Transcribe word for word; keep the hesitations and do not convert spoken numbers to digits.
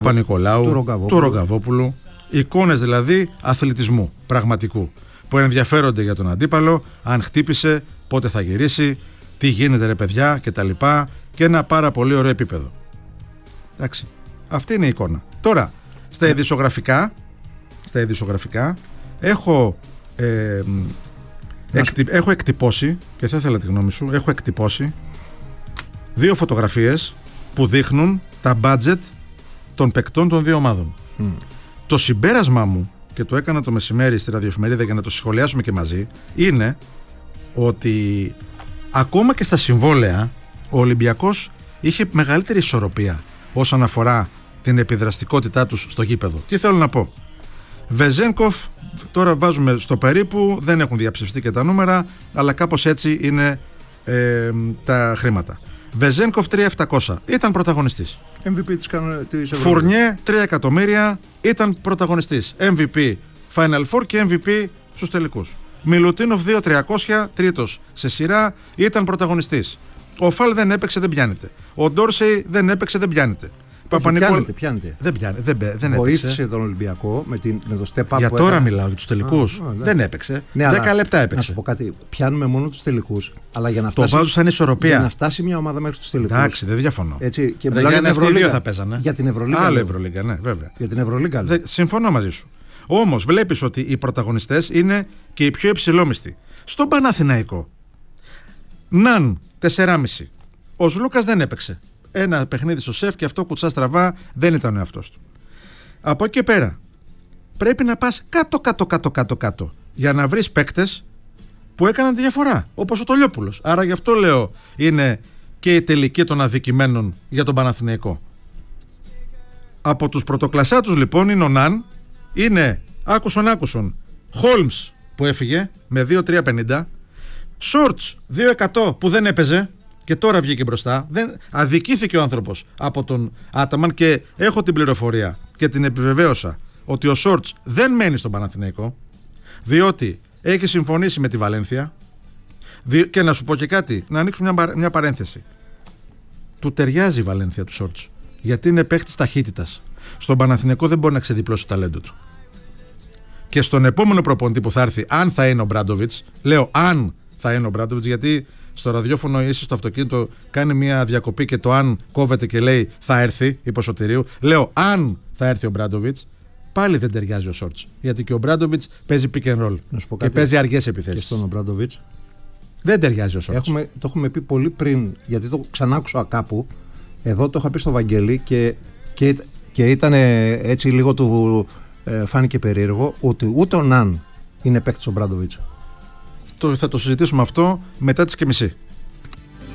Παπα-Νικολάου, του Ρογκαβόπουλου. του Ρογκαβόπουλου. Εικόνες δηλαδή αθλητισμού πραγματικού, που ενδιαφέρονται για τον αντίπαλο, αν χτύπησε, πότε θα γυρίσει, τι γίνεται ρε παιδιά κτλ. Και ένα πάρα πολύ ωραίο επίπεδο. Εντάξει. Αυτή είναι η εικόνα. Τώρα, στα ειδησιογραφικά, στα ειδησιογραφικά έχω, ε, εκτι, έχω εκτυπώσει, και θα ήθελα τη γνώμη σου, έχω εκτυπώσει δύο φωτογραφίες που δείχνουν τα budget των παικτών των δύο ομάδων. Mm. Το συμπέρασμά μου, και το έκανα το μεσημέρι στη ραδιοεφημερίδα για να το σχολιάσουμε και μαζί, είναι ότι ακόμα και στα συμβόλαια ο Ολυμπιακός είχε μεγαλύτερη ισορροπία όσον αφορά την επιδραστικότητά τους στο γήπεδο. Τι θέλω να πω? Βεζένκοφ, τώρα βάζουμε στο περίπου, δεν έχουν διαψευστεί και τα νούμερα, αλλά κάπως έτσι είναι ε, τα χρήματα. Βεζένκοφ τρία χιλιάδες επτακόσια, ήταν πρωταγωνιστής. εμ βι πι της Ευρώπης. Φουρνιέ τρία εκατομμύρια, ήταν πρωταγωνιστής. εμ βι πι Final Four και εμ βι πι στους τελικούς. Μιλουτίνοφ δύο χιλιάδες τριακόσια, τρίτος σε σειρά, ήταν πρωταγωνιστής. Ο Φαλ δεν έπαιξε, δεν πιάνεται. Ο Ντόρσεϊ δεν έπαιξε, δεν πιάνεται. Πιάνεται, πιάνεται. Δεν, πιάνεται, δεν, δεν βοήθησε έπαιξε. τον Ολυμπιακό με, την, με το step up. Για που τώρα έκανε. μιλάω για τους τελικούς. Α, α, ναι. Δεν έπαιξε. Ναι, δέκα λεπτά έπαιξε. Να σου πω κάτι. Πιάνουμε μόνο τους τελικούς. Αλλά για να το φτάσει, βάζω σαν ισορροπία. Για να φτάσει μια ομάδα μέχρι τους τελικούς. Εντάξει, δεν διαφωνώ. Έτσι, και Ρε, για την Ευρωλίγα θα παίζανε. Για την Ευρωλίγα. Άλλο Ευρωλίγα, ναι, βέβαια. Για την Ευρωλίγα. Δε, συμφωνώ μαζί σου. Όμως βλέπεις ότι οι πρωταγωνιστές είναι και οι πιο υψηλόμισθοι. Στον Παναθηναϊκό, Ναν τέσσερα κόμμα πέντε. Ο Σλούκας δεν έπαιξε. Ένα παιχνίδι στο σεφ και αυτό κουτσά στραβά, δεν ήταν ο εαυτός του. Από εκεί και πέρα πρέπει να πας κάτω κάτω κάτω κάτω κάτω για να βρεις παίκτες που έκαναν τη διαφορά, όπως ο Τολιόπουλος. Άρα γι' αυτό λέω είναι και η τελική των αδικημένων για τον Παναθηναϊκό. Από τους πρωτοκλασσάτους λοιπόν είναι ο Ναν, είναι άκουσον άκουσον Χόλμς που έφυγε με δύο τρία πενήντα, Σόρτς δύο εκατό που δεν έπαιζε και τώρα βγήκε μπροστά. Δεν, αδικήθηκε ο άνθρωπος από τον Άταμαν και έχω την πληροφορία και την επιβεβαίωσα ότι ο Σόρτς δεν μένει στον Παναθηναϊκό, διότι έχει συμφωνήσει με τη Βαλένθια. Και να σου πω και κάτι, να ανοίξω μια, μια παρένθεση. Του ταιριάζει η Βαλένθια του Σόρτς, γιατί είναι παίχτης ταχύτητας. Στον Παναθηναϊκό δεν μπορεί να ξεδιπλώσει το ταλέντο του. Και στον επόμενο προπονητή που θα έρθει, αν θα είναι ο Μπράντοβιτς, λέω αν θα είναι ο Μπράντοβιτς, γιατί στο ραδιόφωνο ή στο αυτοκίνητο κάνει μια διακοπή και το αν κόβεται και λέει θα έρθει, υπό Σωτηρίου. Λέω αν θα έρθει ο Μπράντοβιτς, πάλι δεν ταιριάζει ο Σόρτς. Γιατί και ο Μπράντοβιτς παίζει pick and roll και κάτι, παίζει αργές επιθέσεις. Και στον Μπράντοβιτς δεν ταιριάζει ο Σόρτς. Έχουμε, το έχουμε πει πολύ πριν, γιατί το ξανάκουσα κάπου. Εδώ το είχα πει στο Βαγγέλη και, και, και ήταν έτσι λίγο του ε, φάνηκε περίεργο ότι ούτε ο Ναν είναι παίκτης ο Μπράντοβιτς. Το, θα το συζητήσουμε αυτό μετά τις και μισή.